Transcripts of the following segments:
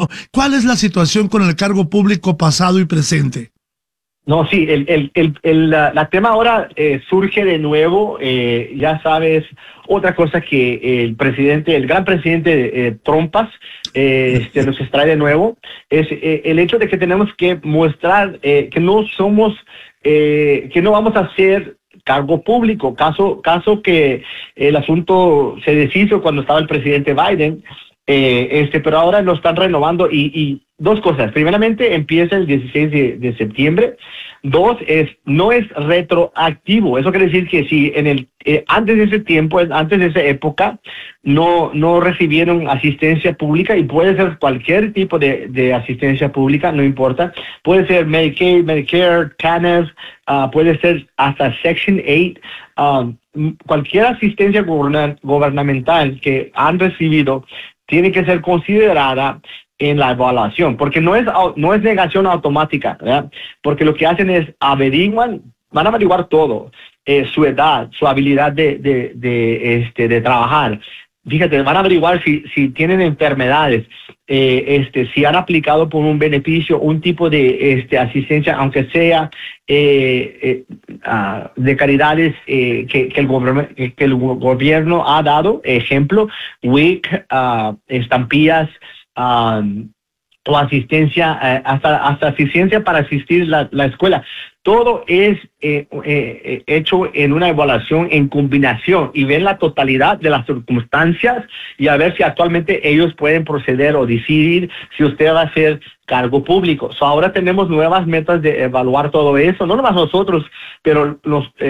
gobierno. ¿Cuál es la situación con el cargo público pasado y presente? No, sí, la tema ahora surge de nuevo, ya sabes, otra cosa que el gran presidente Trumpas nos extrae de nuevo, es el hecho de que tenemos que mostrar que no somos, que no vamos a ser cargo público, caso que el asunto se deshizo cuando estaba el presidente Biden. Pero ahora lo están renovando y dos cosas. Primeramente, empieza el 16 de septiembre. Dos, no es retroactivo. Eso quiere decir que si antes de ese tiempo, antes de esa época, no recibieron asistencia pública, y puede ser cualquier tipo de asistencia pública, no importa. Puede ser Medicaid, Medicare, TANF, puede ser hasta Section 8. Cualquier asistencia gubernamental que han recibido tiene que ser considerada en la evaluación, porque no es negación automática, ¿verdad? Porque lo que hacen es van a averiguar todo, su edad, su habilidad de trabajar. Fíjate, van a averiguar si tienen enfermedades, si han aplicado por un beneficio, un tipo de asistencia, aunque sea de caridades que el gobierno ha dado, ejemplo, WIC, estampillas, o asistencia, hasta asistencia para asistir la escuela. Todo es hecho en una evaluación en combinación, y ven la totalidad de las circunstancias y a ver si actualmente ellos pueden proceder o decidir si usted va a ser cargo público. Ahora tenemos nuevas metas de evaluar todo eso, no nomás nosotros, pero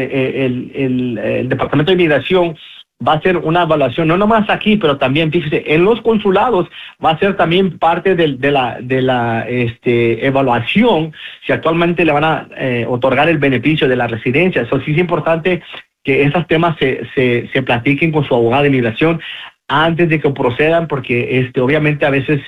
el Departamento de Inmigración va a ser una evaluación, no nomás aquí, pero también, fíjese, en los consulados va a ser también parte de la evaluación, si actualmente le van a otorgar el beneficio de la residencia. Eso sí es importante que esos temas se platiquen con su abogado de inmigración antes de que procedan, porque obviamente a veces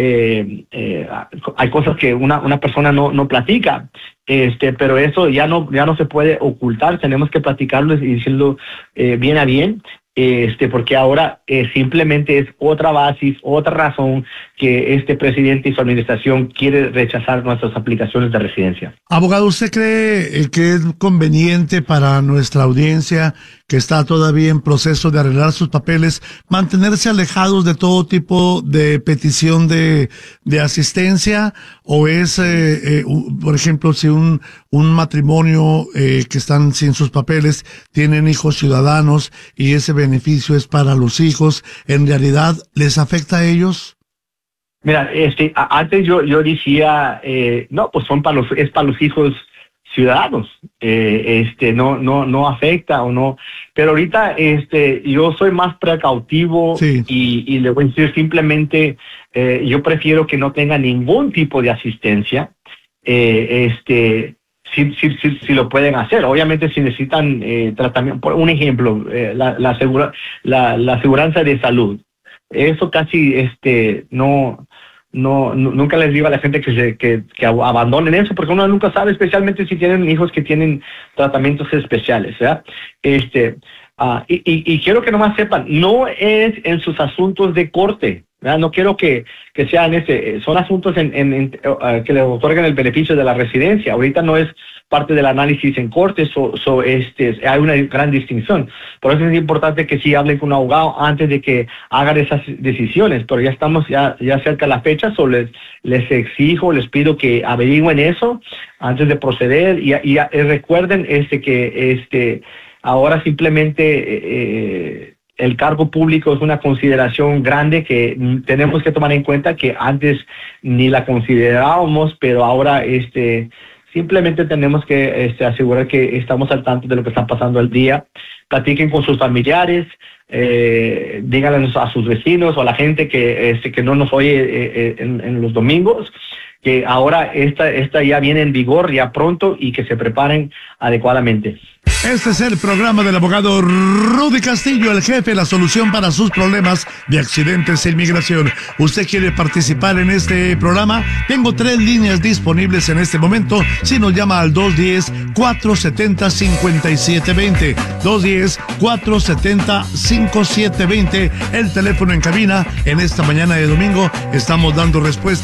hay cosas que una persona no platica, pero eso ya no se puede ocultar. Tenemos que platicarlo y decirlo bien a bien. Porque ahora simplemente es otra base, otra razón que este presidente y su administración quiere rechazar nuestras aplicaciones de residencia. Abogado, ¿usted cree que es conveniente para nuestra audiencia, que está todavía en proceso de arreglar sus papeles, mantenerse alejados de todo tipo de petición de asistencia? ¿O es, por ejemplo, si un matrimonio que están sin sus papeles, tienen hijos ciudadanos y ese beneficio es para los hijos, en realidad les afecta a ellos? Mira, antes yo decía, no, pues es para los hijos ciudadanos, no afecta o no, pero ahorita yo soy más precautivo. Sí. Y le voy a decir simplemente, yo prefiero que no tenga ningún tipo de asistencia, si lo pueden hacer. Obviamente si necesitan tratamiento, por un ejemplo, la aseguranza de salud, eso casi nunca les digo a la gente que abandonen eso, porque uno nunca sabe, especialmente si tienen hijos que tienen tratamientos especiales, ¿verdad? Y quiero que nomás sepan, no es en sus asuntos de corte, ¿verdad? No quiero que sean son asuntos que les otorgan el beneficio de la residencia. Ahorita no es parte del análisis en corte, hay una gran distinción. Por eso es importante que sí hablen con un abogado antes de que hagan esas decisiones, pero ya estamos ya cerca de la fecha, les exijo, les pido que averigüen eso antes de proceder, y recuerden que ahora simplemente el cargo público es una consideración grande que tenemos que tomar en cuenta, que antes ni la considerábamos, pero ahora simplemente tenemos que asegurar que estamos al tanto de lo que está pasando al día. Platiquen con sus familiares, díganle a sus vecinos o a la gente que no nos oye en los domingos, que ahora esta ya viene en vigor ya pronto, y que se preparen adecuadamente. Este es el programa del abogado Rudy Castillo, el jefe, la solución para sus problemas de accidentes e inmigración. ¿Usted quiere participar en este programa? Tengo 3 líneas disponibles en este momento. Si nos llama al 210-470-5720, 210-470-5720, el teléfono en cabina. En esta mañana de domingo estamos dando respuesta